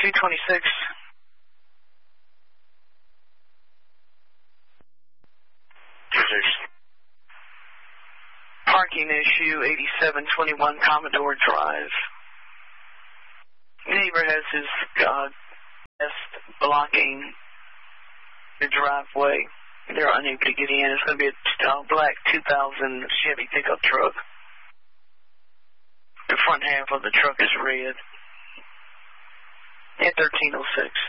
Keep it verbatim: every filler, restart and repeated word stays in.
two twenty-six. Parking issue, eighty-seven twenty-one Commodore Drive. Neighbor has his uh, guest blocking the driveway. They're unable to get in. It's going to be a uh, black two thousand Chevy pickup truck. The front half of the truck is red. At thirteen oh six.